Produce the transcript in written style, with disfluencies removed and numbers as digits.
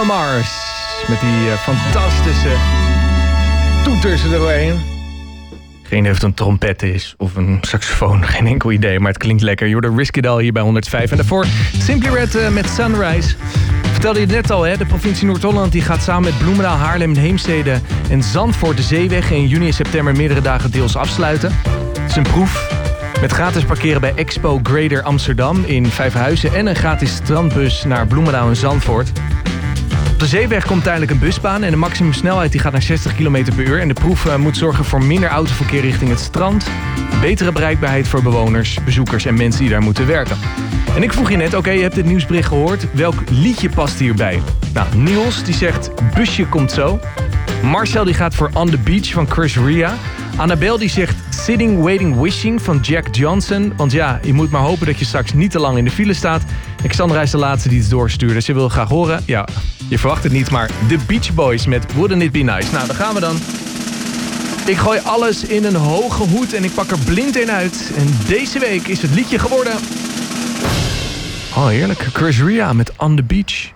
Bruno Mars. Met die fantastische toeters erdoorheen. Geen idee of het een trompet is of een saxofoon. Geen enkel idee, maar het klinkt lekker. Je hoorde Risky Doll hier bij 105. En daarvoor Simply Red met Sunrise. Vertelde je het net al, hè? De provincie Noord-Holland die gaat samen met Bloemendaal, Haarlem, Heemstede en Zandvoort de Zeeweg in juni en september meerdere dagen deels afsluiten. Het is een proef met gratis parkeren bij Expo Greater Amsterdam in Vijfhuizen en een gratis strandbus naar Bloemendaal en Zandvoort. Op de Zeeweg komt tijdelijk een busbaan en de maximumsnelheid die gaat naar 60 km per uur. En de proef moet zorgen voor minder autoverkeer richting het strand, betere bereikbaarheid voor bewoners, bezoekers en mensen die daar moeten werken. En ik vroeg je net, oké, je hebt dit nieuwsbericht gehoord. Welk liedje past hierbij? Nou, Niels die zegt Busje komt zo. Marcel die gaat voor On the Beach van Chris Ria. Annabel die zegt Sitting, Waiting, Wishing van Jack Johnson. Want ja, je moet maar hopen dat je straks niet te lang in de file staat. Alexandra is de laatste die het doorstuurde. Ze wil graag horen. Ja, je verwacht het niet, maar The Beach Boys met Wouldn't It Be Nice. Nou, daar gaan we dan. Ik gooi alles in een hoge hoed en ik pak er blind in uit. En deze week is het liedje geworden... Oh, heerlijk. Chris Ria met On the Beach.